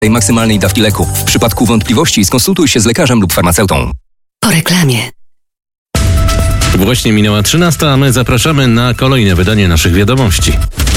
maksymalnej dawki leku. W przypadku wątpliwości skonsultuj się z lekarzem lub farmaceutą. Po reklamie. Właśnie minęła 13, a my zapraszamy na kolejne wydanie naszych wiadomości.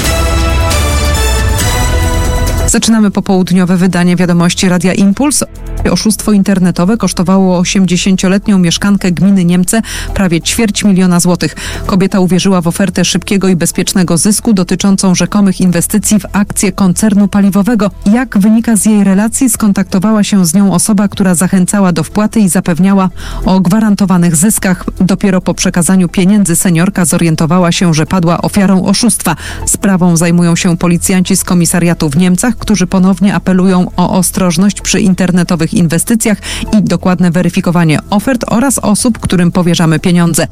Zaczynamy popołudniowe wydanie wiadomości Radia Impuls. Oszustwo internetowe kosztowało 80-letnią mieszkankę gminy Niemce prawie 250 000 złotych. Kobieta uwierzyła w ofertę szybkiego i bezpiecznego zysku dotyczącą rzekomych inwestycji w akcje koncernu paliwowego. Jak wynika z jej relacji, skontaktowała się z nią osoba, która zachęcała do wpłaty i zapewniała o gwarantowanych zyskach. Dopiero po przekazaniu pieniędzy seniorka zorientowała się, że padła ofiarą oszustwa. Sprawą zajmują się policjanci z komisariatu w Niemcach, którzy ponownie apelują o ostrożność przy internetowych inwestycjach i dokładne weryfikowanie ofert oraz osób, którym powierzamy pieniądze.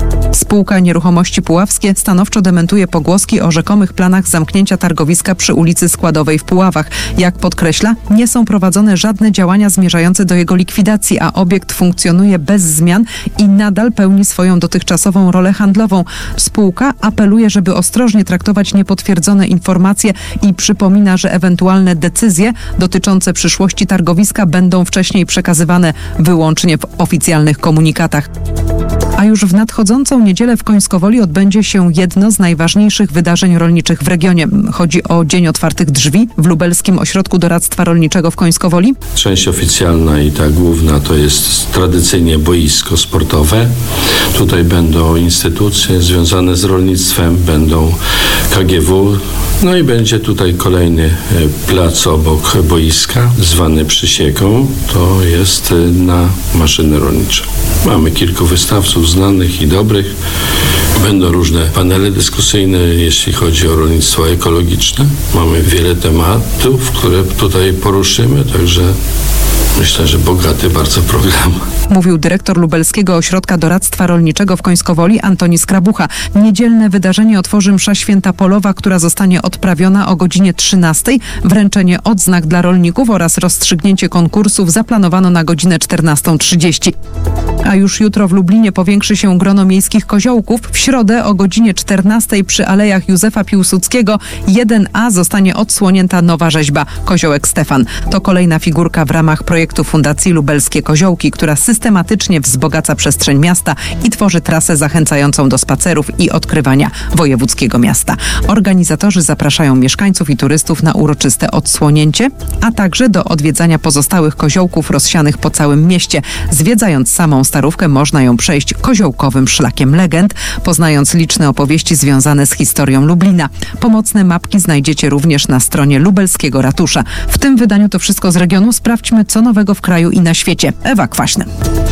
Spółka Nieruchomości Puławskie stanowczo dementuje pogłoski o rzekomych planach zamknięcia targowiska przy ulicy Składowej w Puławach. Jak podkreśla, nie są prowadzone żadne działania zmierzające do jego likwidacji, a obiekt funkcjonuje bez zmian i nadal pełni swoją dotychczasową rolę handlową. Spółka apeluje, żeby ostrożnie traktować niepotwierdzone informacje i przypomina, że ewentualne decyzje dotyczące przyszłości targowiska będą wcześniej przekazywane wyłącznie w oficjalnych komunikatach. A już w nadchodzącą niedzielę w Końskowoli odbędzie się jedno z najważniejszych wydarzeń rolniczych w regionie. Chodzi o Dzień Otwartych Drzwi w Lubelskim Ośrodku Doradztwa Rolniczego w Końskowoli. Część oficjalna i ta główna to jest tradycyjnie boisko sportowe. Tutaj będą instytucje związane z rolnictwem, będą KGW, no i będzie tutaj kolejny plac obok boiska, zwany Przysieką. To jest na maszyny rolnicze. Mamy kilku wystawców znanych i dobrych. Będą różne panele dyskusyjne, jeśli chodzi o rolnictwo ekologiczne. Mamy wiele tematów, które tutaj poruszymy, także myślę, że bogaty bardzo program. Mówił dyrektor Lubelskiego Ośrodka Doradztwa Rolniczego w Końskowoli Antoni Skrabucha. Niedzielne wydarzenie otworzy msza święta polowa, która zostanie odprawiona o godzinie 13. Wręczenie odznak dla rolników oraz rozstrzygnięcie konkursów zaplanowano na godzinę 14:30. A już jutro w Lublinie powiększy się grono miejskich koziołków. W środę o godzinie 14 przy Alejach Józefa Piłsudskiego 1A zostanie odsłonięta nowa rzeźba Koziołek Stefan. To kolejna figurka w ramach projektu Fundacji Lubelskie Koziołki, która systematycznie wzbogaca przestrzeń miasta i tworzy trasę zachęcającą do spacerów i odkrywania wojewódzkiego miasta. Organizatorzy zapraszają mieszkańców i turystów na uroczyste odsłonięcie, a także do odwiedzania pozostałych koziołków rozsianych po całym mieście. Zwiedzając samą Starówkę można ją przejść koziołkowym szlakiem legend, poznając liczne opowieści związane z historią Lublina. Pomocne mapki znajdziecie również na stronie lubelskiego ratusza. W tym wydaniu to wszystko z regionu. Sprawdźmy, co nowego w kraju i na świecie. Ewa Kwaśny.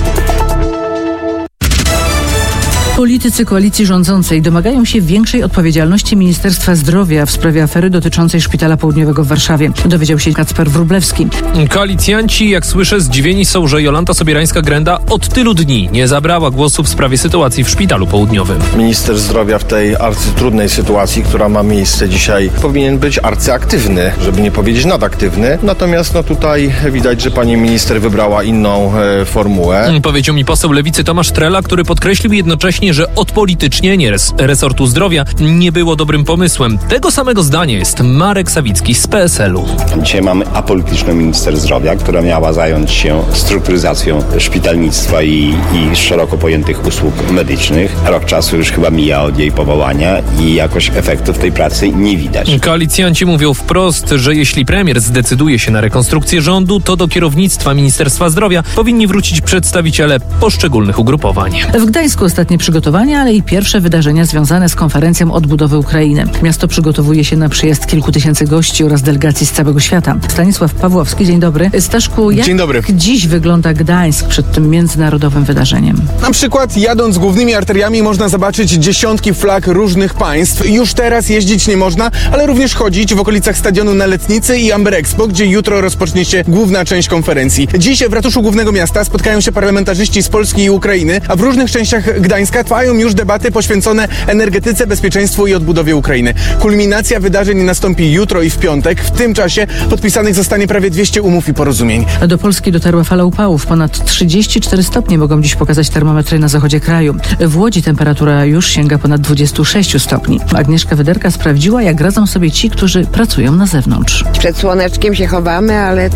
Politycy koalicji rządzącej domagają się większej odpowiedzialności Ministerstwa Zdrowia w sprawie afery dotyczącej Szpitala Południowego w Warszawie. Dowiedział się Kacper Wróblewski. Koalicjanci, jak słyszę, zdziwieni są, że Jolanta Sobierańska-Grenda od tylu dni nie zabrała głosu w sprawie sytuacji w Szpitalu Południowym. Minister Zdrowia w tej arcytrudnej sytuacji, która ma miejsce dzisiaj, powinien być arcyaktywny, żeby nie powiedzieć nadaktywny. Natomiast tutaj widać, że pani minister wybrała inną formułę. Powiedział mi poseł Lewicy Tomasz Trela, który podkreślił jednocześnie, że odpolitycznienie resortu zdrowia nie było dobrym pomysłem. Tego samego zdania jest Marek Sawicki z PSL-u. Dzisiaj mamy apolityczną minister zdrowia, która miała zająć się strukturyzacją szpitalnictwa i szeroko pojętych usług medycznych. Rok czasu już chyba mija od jej powołania i jakoś efektów tej pracy nie widać. Koalicjanci mówią wprost, że jeśli premier zdecyduje się na rekonstrukcję rządu, to do kierownictwa Ministerstwa Zdrowia powinni wrócić przedstawiciele poszczególnych ugrupowań. W Gdańsku ostatnie przygotowania, ale i pierwsze wydarzenia związane z konferencją odbudowy Ukrainy. Miasto przygotowuje się na przyjazd kilku tysięcy gości oraz delegacji z całego świata. Stanisław Pawłowski, dzień dobry. Staszku, jak dzień dobry. Dziś wygląda Gdańsk przed tym międzynarodowym wydarzeniem? Na przykład jadąc głównymi arteriami można zobaczyć dziesiątki flag różnych państw. Już teraz jeździć nie można, ale również chodzić w okolicach stadionu na Letnicy i Amber Expo, gdzie jutro rozpocznie się główna część konferencji. Dziś w ratuszu głównego miasta spotkają się parlamentarzyści z Polski i Ukrainy, a w różnych częściach Gdańska trwają już debaty poświęcone energetyce, bezpieczeństwu i odbudowie Ukrainy. Kulminacja wydarzeń nastąpi jutro i w piątek. W tym czasie podpisanych zostanie prawie 200 umów i porozumień. Do Polski dotarła fala upałów. Ponad 34 stopnie mogą dziś pokazać termometry na zachodzie kraju. W Łodzi temperatura już sięga ponad 26 stopni. Agnieszka Wyderka sprawdziła, jak radzą sobie ci, którzy pracują na zewnątrz. Przed słoneczkiem się chowamy, ale